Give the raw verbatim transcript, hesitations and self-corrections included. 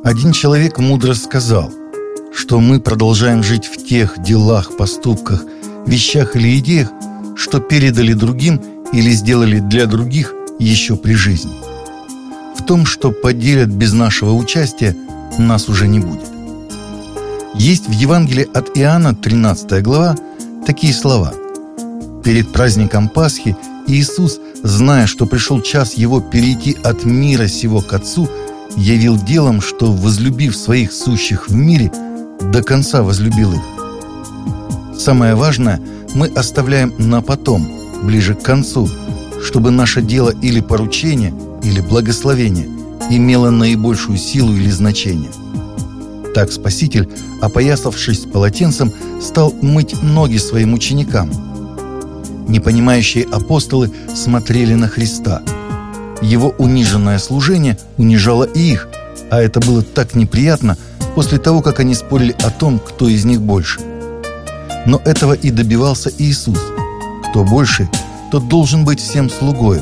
Один человек мудро сказал, что мы продолжаем жить в тех делах, поступках, вещах или идеях, что передали другим или сделали для других еще при жизни. В том, что поделят без нашего участия, нас уже не будет. Есть в Евангелии от Иоанна, тринадцатая глава, такие слова. Перед праздником Пасхи Иисус, зная, что пришел час Его перейти от мира сего к Отцу, явил делом, что, возлюбив своих сущих в мире, до конца возлюбил их. Самое важное мы оставляем на потом, ближе к концу, чтобы наше дело или поручение, или благословение имело наибольшую силу или значение. Так Спаситель, опоясавшись полотенцем, стал мыть ноги своим ученикам. Непонимающие апостолы смотрели на Христа. Его униженное служение унижало и их, а это было так неприятно после того, как они спорили о том, кто из них больше. Но этого и добивался Иисус. Кто больше, тот должен быть всем слугою.